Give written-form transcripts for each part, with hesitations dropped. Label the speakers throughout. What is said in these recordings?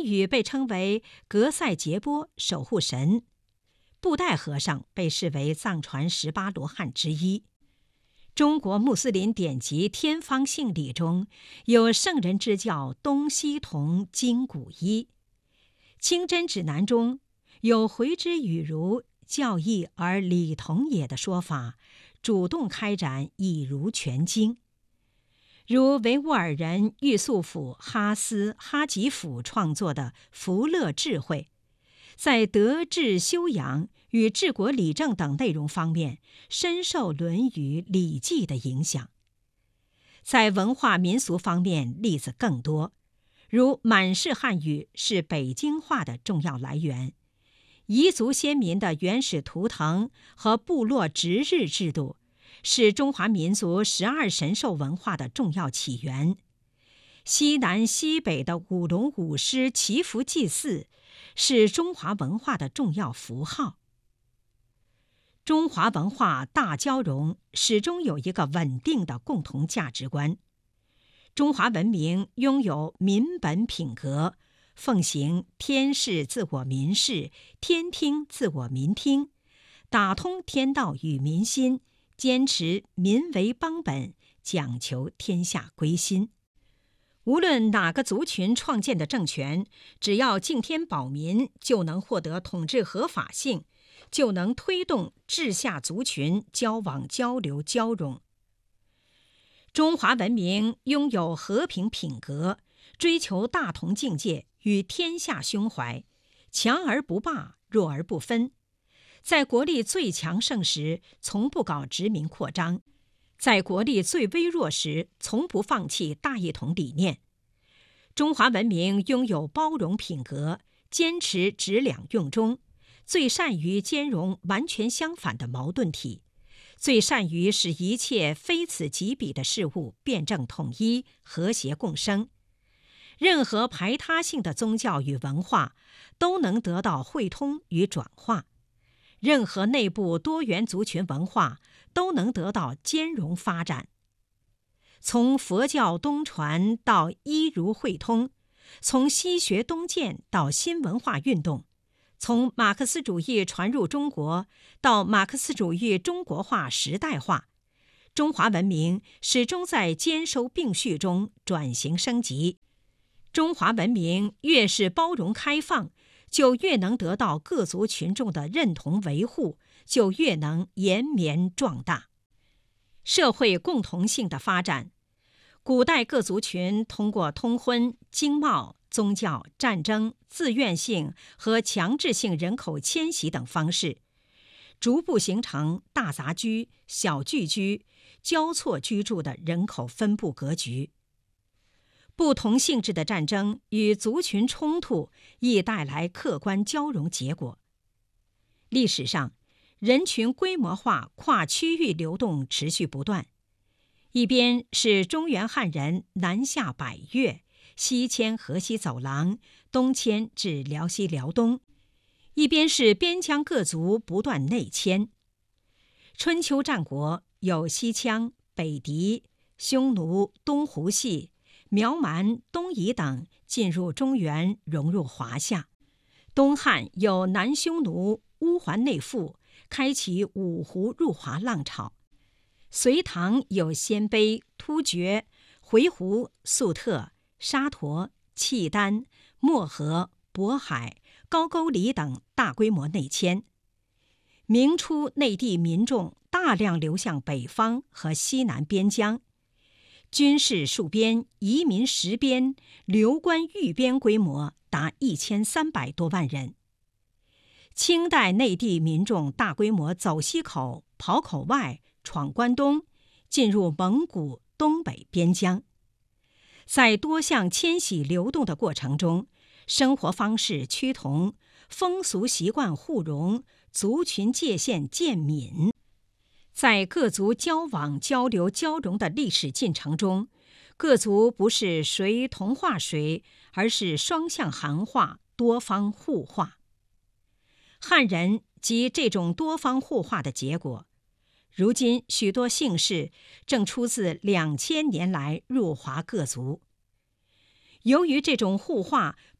Speaker 1: 宇被称为格赛杰波守护神，布袋和尚被视为藏传18罗汉之一。中国穆斯林典籍《天方性理》中有圣人之教东西同经古一，清真指南中有回之与儒教义而理同也的说法，主动开展以儒全经。如维吾尔人玉素甫哈斯哈吉甫创作的《福乐智慧》，在德治修养与治国理政等内容方面深受《论语》《礼记》的影响。在文化民俗方面例子更多，如满式汉语是北京话的重要来源，彝族先民的原始图腾和部落值日制度是中华民族12神兽文化的重要起源。西南西北的舞龙舞狮祈福祭祀是中华文化的重要符号。中华文化大交融始终有一个稳定的共同价值观。中华文明拥有民本品格，奉行天视自我民视，天听自我民听，打通天道与民心，坚持民为邦本，讲求天下归心。无论哪个族群创建的政权，只要敬天保民，就能获得统治合法性，就能推动治下族群交往交流交融。中华文明拥有和平品格，追求大同境界与天下胸怀，强而不霸，弱而不分。在国力最强盛时，从不搞殖民扩张；在国力最微弱时，从不放弃大一统理念。中华文明拥有包容品格，坚持质两用中，最善于兼容完全相反的矛盾体，最善于使一切非此即彼的事物辩证统一，和谐共生。任何排他性的宗教与文化都能得到汇通与转化，任何内部多元族群文化都能得到兼容发展。从佛教东传到一儒汇通，从西学东渐到新文化运动，从马克思主义传入中国到马克思主义中国化时代化，中华文明始终在兼收并蓄中转型升级。中华文明越是包容开放，就越能得到各族群众的认同维护，就越能延绵壮大。社会共同性的发展，古代各族群通过通婚、经贸、宗教、战争、自愿性和强制性人口迁徙等方式，逐步形成大杂居、小聚居、交错居住的人口分布格局。不同性质的战争与族群冲突亦带来客观交融结果。历史上，人群规模化跨区域流动持续不断，一边是中原汉人南下百越，西迁河西走廊，东迁至辽西辽东，一边是边疆各族不断内迁。春秋战国有西羌、北狄、匈奴、东胡系、苗蛮、东夷等进入中原，融入华夏。东汉有南匈奴、乌桓内附，开启五胡入华浪潮。隋唐有鲜卑、突厥、回鹘、粟特、沙陀、契丹、漠河、渤海、高句丽等大规模内迁。明初内地民众大量流向北方和西南边疆，军事戍边、移民实边、流官寓边规模达1300多万人。清代内地民众大规模走西口、跑口外、闯关东，进入蒙古、东北边疆。在多项迁徙流动的过程中，生活方式趋同，风俗习惯互融，族群界限渐泯。在各族交往、交流、交融的历史进程中，各族不是谁同化谁，而是双向涵化、多方互化。汉人即这种多方互化的结果。如今许多姓氏正出自2000年来入华各族。由于这种互化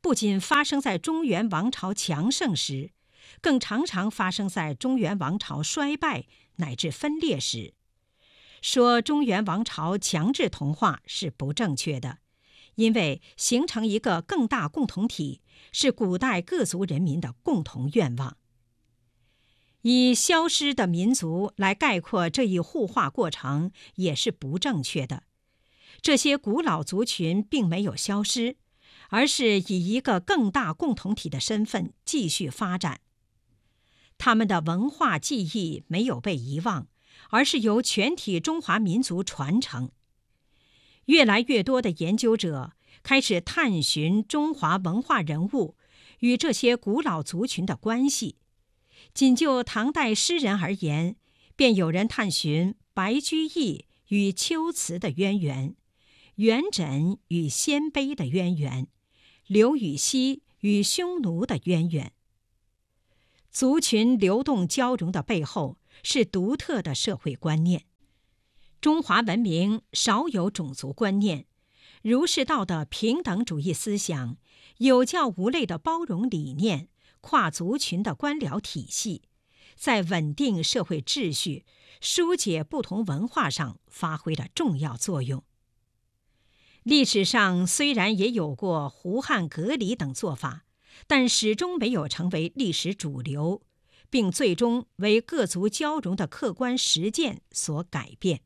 Speaker 1: 不仅发生在中原王朝强盛时，更常常发生在中原王朝衰败乃至分裂时。说中原王朝强制同化是不正确的，因为形成一个更大共同体是古代各族人民的共同愿望。以消失的民族来概括这一互化过程也是不正确的。这些古老族群并没有消失，而是以一个更大共同体的身份继续发展。他们的文化记忆没有被遗忘，而是由全体中华民族传承。越来越多的研究者开始探寻中华文化人物与这些古老族群的关系。仅就唐代诗人而言，便有人探寻白居易与秋瓷的渊源，元稹与鲜卑的渊源，刘禹锡与匈奴的渊源。族群流动交融的背后是独特的社会观念。中华文明少有种族观念，儒释道的平等主义思想，有教无类的包容理念，跨族群的官僚体系，在稳定社会秩序、疏解不同文化上发挥了重要作用。历史上虽然也有过胡汉隔离等做法，但始终没有成为历史主流，并最终为各族交融的客观实践所改变。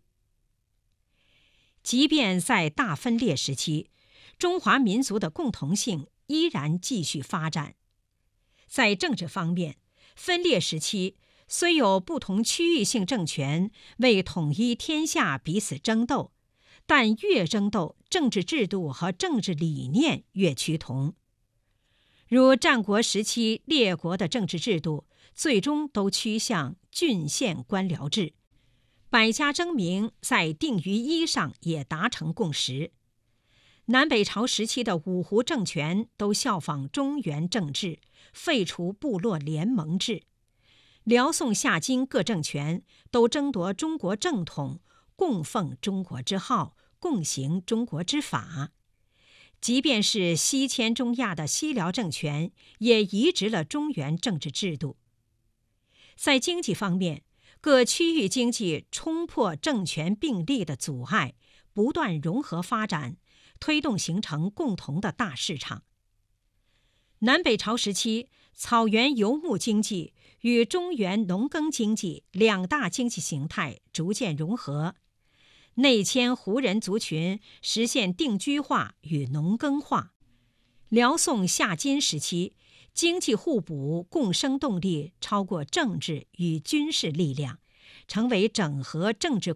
Speaker 1: 即便在大分裂时期，中华民族的共同性依然继续发展。在政治方面，分裂时期虽有不同区域性政权为统一天下彼此争斗，但越争斗，政治制度和政治理念越趋同。如战国时期列国的政治制度最终都趋向郡县官僚制，百家争鸣在定于一上也达成共识。南北朝时期的五胡政权都效仿中原政治，废除部落联盟制。辽宋夏金各政权都争夺中国正统，供奉中国之号，共行中国之法。即便是西迁中亚的西辽政权，也移植了中原政治制度。在经济方面，各区域经济冲破政权并立的阻碍，不断融合发展，推动形成共同的大市场。南北朝时期，草原游牧经济与中原农耕经济两大经济形态逐渐融合，内迁胡人族群实现定居化与农耕化。辽宋夏金时期，经济互补共生动力超过政治与军事力量，成为整合政治